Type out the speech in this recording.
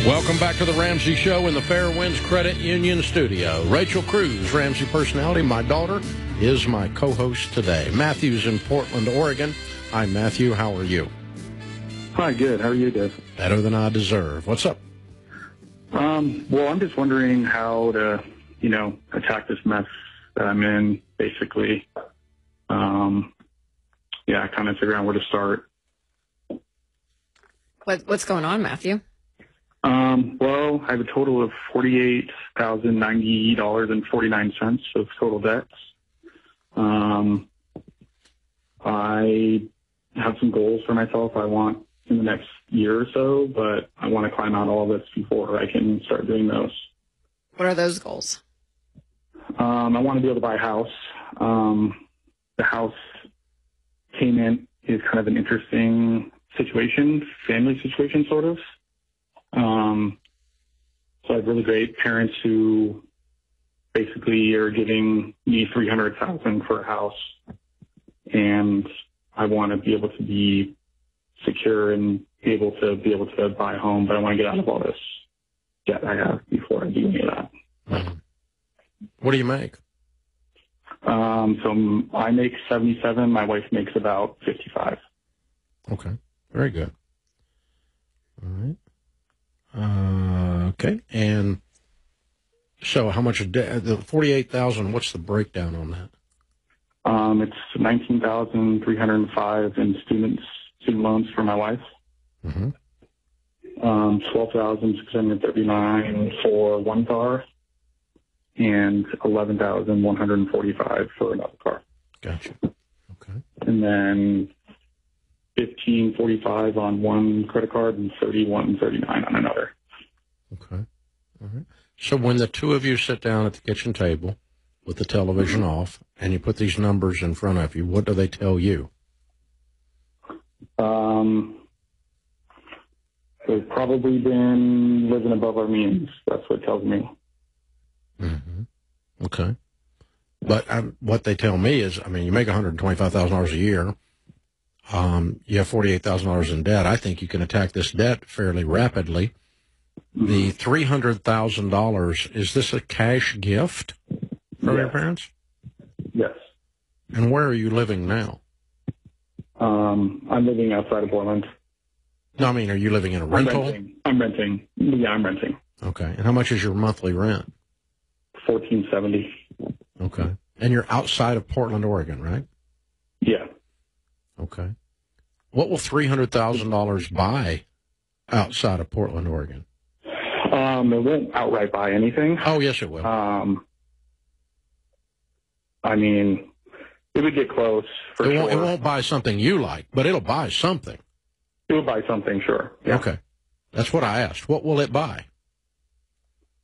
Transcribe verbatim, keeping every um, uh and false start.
Welcome back to the Ramsey Show in the Fairwinds Credit Union studio. Rachel Cruz, Ramsey personality, my daughter, is my co-host today. Matthew's in Portland, Oregon. Hi, Matthew. How are you? Hi, good. How are you, Dave? Better than I deserve. What's up? Um, well, I'm just wondering how to, you know, attack this mess that I'm in, basically. Um, yeah, kind of figure out where to start. What, what's going on, Matthew? Um, well, I have a total of forty-eight thousand ninety dollars and forty-nine cents of total debts. Um, I have some goals for myself I want in the next year or so, but I want to climb out all this before I can start doing those. What are those goals? Um, I want to be able to buy a house. Um, the house payment is kind of an interesting situation, family situation, sort of. Um, so I have really great parents who basically are giving me three hundred thousand dollars for a house, and I want to be able to be secure and be able to be able to buy a home, but I want to get out of all this debt I have before I do any of that. Mm-hmm. What do you make? Um, so I make seventy-seven. My wife makes about fifty-five. Okay. Very good. All right. Uh, okay. And so how much, de- the forty-eight thousand, what's the breakdown on that? Um, it's nineteen thousand three hundred five in students, student loans for my wife. Mm-hmm. Um, twelve thousand six hundred thirty-nine for one car, and eleven thousand one hundred forty-five for another car. Gotcha. Okay. And then fifteen forty-five on one credit card and thirty-one thirty-nine on another. Okay. All right. So when the two of you sit down at the kitchen table with the television off and you put these numbers in front of you, what do they tell you? Um, we've probably been living above our means. That's what it tells me. Mm-hmm. Okay. But um, what they tell me is, I mean, you make one hundred twenty-five thousand dollars a year. Um, you have forty-eight thousand dollars in debt. I think you can attack this debt fairly rapidly. Mm-hmm. The three hundred thousand dollars, is this a cash gift from yes. your parents? Yes. And where are you living now? Um, I'm living outside of Portland. No, I mean, are you living in a rental? I'm renting. I'm renting. Yeah, I'm renting. Okay. And how much is your monthly rent? fourteen seventy. Okay. And you're outside of Portland, Oregon, right? Yeah. Okay. What will three hundred thousand dollars buy outside of Portland, Oregon? Um, it won't outright buy anything. Oh, yes, it will. Um, I mean, it would get close, for it sure. Won't, it won't buy something you like, but it'll buy something. It will buy something, sure. Yeah. Okay. That's what I asked. What will it buy?